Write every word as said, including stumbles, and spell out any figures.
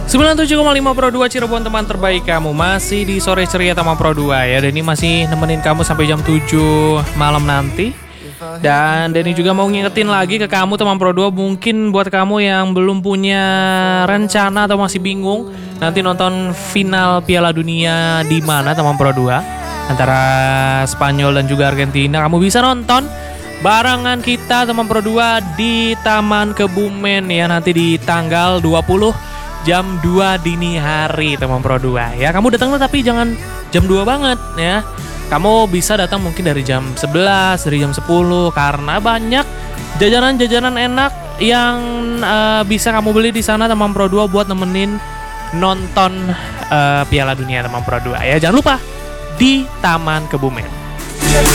sembilan puluh tujuh koma lima Pro dua Cirebon, teman terbaik kamu. Masih di sore ceria Taman Pro dua ya. Dan ini masih nemenin kamu sampai jam tujuh malam nanti. Dan Denny juga mau ngingetin lagi ke kamu teman Pro dua, mungkin buat kamu yang belum punya rencana atau masih bingung nanti nonton final Piala Dunia di mana teman Pro dua antara Spanyol dan juga Argentina, kamu bisa nonton barengan kita teman Pro dua di Taman Kebumen ya, nanti di tanggal dua puluh jam dua dini hari teman Pro dua ya. Kamu datangnya tapi jangan jam dua banget ya. Kamu bisa datang mungkin dari jam sebelas, dari jam sepuluh, karena banyak jajanan-jajanan enak yang uh, bisa kamu beli di sana teman Pro dua buat nemenin nonton uh, Piala Dunia teman Pro dua ya. Jangan lupa di Taman Kebumen.